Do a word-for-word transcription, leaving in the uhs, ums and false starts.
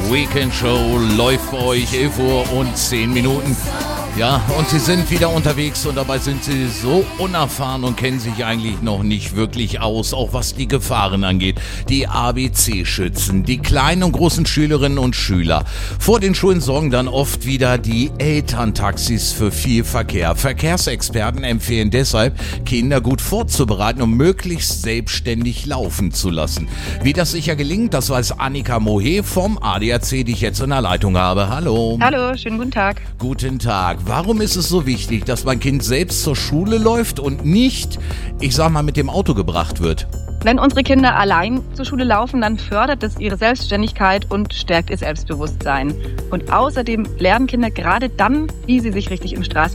Weekend Show läuft bei euch elf Uhr und zehn Minuten. Ja, und sie sind wieder unterwegs und dabei sind sie so unerfahren und kennen sich eigentlich noch nicht wirklich aus, auch was die Gefahren angeht. Die A B C-Schützen, die kleinen und großen Schülerinnen und Schüler. Vor den Schulen sorgen dann oft wieder die Elterntaxis für viel Verkehr. Verkehrsexperten empfehlen deshalb, Kinder gut vorzubereiten und möglichst selbstständig laufen zu lassen. Wie das sicher gelingt, das weiß Annika Mohe vom A D A C, die ich jetzt in der Leitung habe. Hallo. Hallo, schönen guten Tag. Guten Tag. Warum ist es so wichtig, dass mein Kind selbst zur Schule läuft und nicht, ich sag mal, mit dem Auto gebracht wird? Wenn unsere Kinder allein zur Schule laufen, dann fördert es ihre Selbstständigkeit und stärkt ihr Selbstbewusstsein. Und außerdem lernen Kinder gerade dann, wie sie sich richtig im Straßen